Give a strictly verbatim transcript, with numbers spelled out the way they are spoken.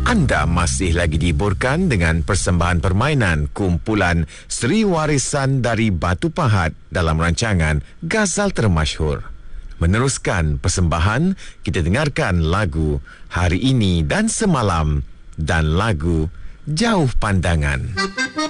Anda masih lagi dihiburkan dengan persembahan permainan kumpulan Seri Warisan dari Batu Pahat dalam rancangan Ghazal Termasyhur. Meneruskan persembahan, kita dengarkan lagu Hari Ini dan Semalam dan lagu Jauh Pandangan.